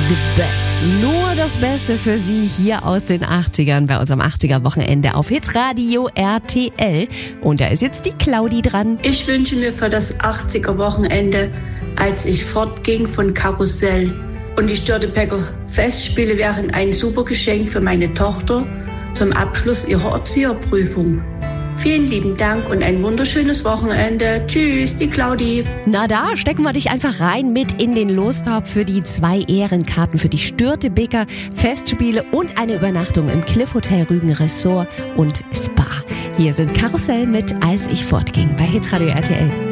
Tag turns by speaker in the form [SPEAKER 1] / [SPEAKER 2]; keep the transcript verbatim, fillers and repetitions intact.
[SPEAKER 1] the best. Nur das Beste für Sie hier aus den achtzigern bei unserem achtziger-Wochenende auf Hitradio R T L. Und da ist jetzt die Claudi dran.
[SPEAKER 2] Ich wünsche mir für das achtziger-Wochenende, als ich fortging von Karussell und die Störtebecker Festspiele wären ein super Geschenk für meine Tochter zum Abschluss ihrer Erzieherprüfung. Vielen lieben Dank und ein wunderschönes Wochenende. Tschüss, die Claudi.
[SPEAKER 1] Na da, stecken wir dich einfach rein mit in den Lostopf für die zwei Ehrenkarten für die Störtebeker Festspiele und eine Übernachtung im Cliff Hotel Rügen Resort und Spa. Hier sind Karussell mit Als ich fortging bei Hitradio R T L.